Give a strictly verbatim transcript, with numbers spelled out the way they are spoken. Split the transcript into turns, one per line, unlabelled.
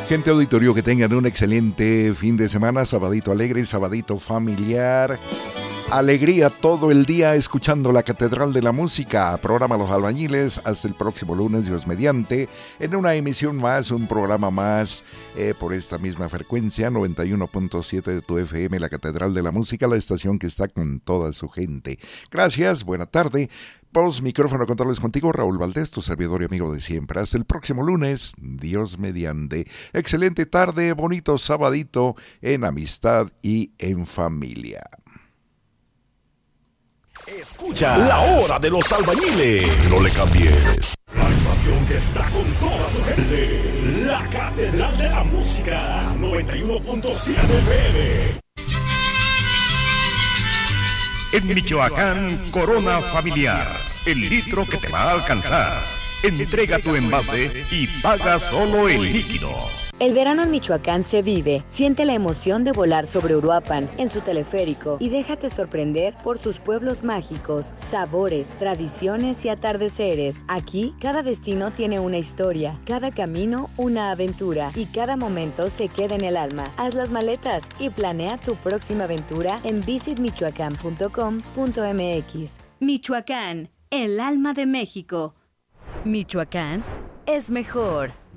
Gente auditorio, que tengan un excelente fin de semana, sabadito alegre, sabadito familiar. Alegría todo el día escuchando la Catedral de la Música, programa Los Albañiles, hasta el próximo lunes, Dios mediante, en una emisión más, un programa más, eh, por esta misma frecuencia, noventa y uno punto siete de tu F M, la Catedral de la Música, la estación que está con toda su gente. Gracias, buena tarde. Post micrófono a contarles contigo, Raúl Valdés, tu servidor y amigo de siempre. Hasta el próximo lunes, Dios mediante. Excelente tarde, bonito sabadito en amistad y en familia.
Escucha la hora de los albañiles. No le cambies. La estación que está con toda su gente. La Catedral de la Música. noventa y uno punto siete F M.
En Michoacán, Corona Familiar, el litro que te va a alcanzar. Entrega tu envase y paga solo el líquido.
El verano en Michoacán se vive. Siente la emoción de volar sobre Uruapan en su teleférico y déjate sorprender por sus pueblos mágicos, sabores, tradiciones y atardeceres. Aquí, cada destino tiene una historia, cada camino una aventura y cada momento se queda en el alma. Haz las maletas y planea tu próxima aventura en visit michoacán punto com punto m x.
Michoacán, el alma de México.
Michoacán es mejor.